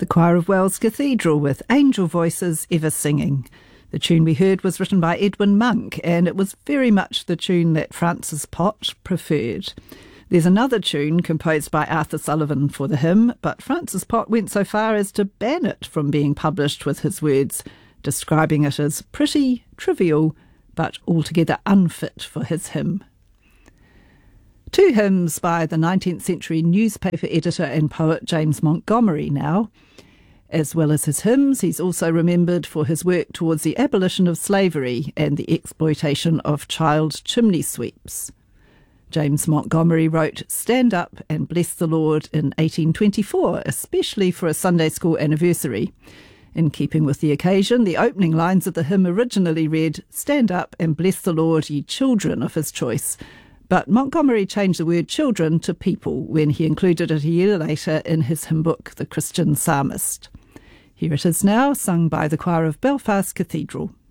The Choir of Wells Cathedral with Angel Voices Ever Singing. The tune we heard was written by Edwin Monk, and it was very much the tune that Francis Pott preferred. There's another tune composed by Arthur Sullivan for the hymn, but Francis Pott went so far as to ban it from being published with his words, describing it as pretty, trivial, but altogether unfit for his hymn. Two hymns by the 19th century newspaper editor and poet James Montgomery now. As well as his hymns, he's also remembered for his work towards the abolition of slavery and the exploitation of child chimney sweeps. James Montgomery wrote Stand Up and Bless the Lord in 1824, especially for a Sunday school anniversary. In keeping with the occasion, the opening lines of the hymn originally read, Stand up and bless the Lord, ye children of his choice. But Montgomery changed the word children to people when he included it a year later in his hymn book, The Christian Psalmist. Here it is now, sung by the choir of Belfast Cathedral.